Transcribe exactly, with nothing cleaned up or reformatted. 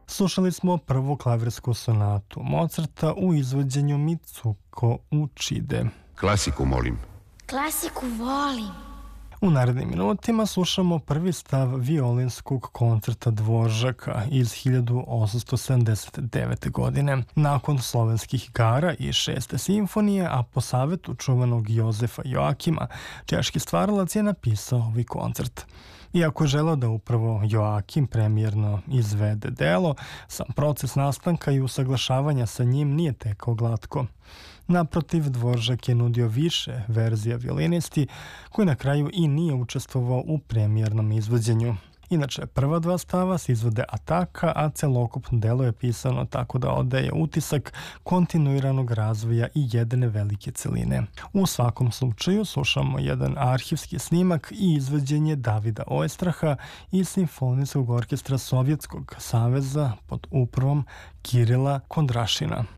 Slušali smo prvu klavirsku sonatu Mozarta u izvođenju Mitsuko Uchide. Klasiku molim. Klasiku volim. U narednim minutima slušamo prvi stav violinskog koncerta Dvoržaka iz hiljadu osamsto sedamdeset devete. godine. Nakon slovenskih igara i šeste simfonije, a po savetu čuvenog Jozefa Joakima, češki stvaralac je napisao ovaj koncert. Iako je želeo da upravo Joakim premijerno izvede delo, sam proces nastanka i usaglašavanja sa njim nije tekao glatko. Naprotiv, Dvoržak je nudio više verzija violinisti, koji na kraju i nije učestvovao u premijernom izvođenju. Inače, prva dva stava se izvode ataka, a celokupno delo je pisano tako da odaje utisak kontinuiranog razvoja i jedne velike celine. U svakom slučaju slušamo jedan arhivski snimak i izvođenje Davida Oestraha iz Simfonijskog orkestra Sovjetskog saveza pod upravom Kirila Kondrašina.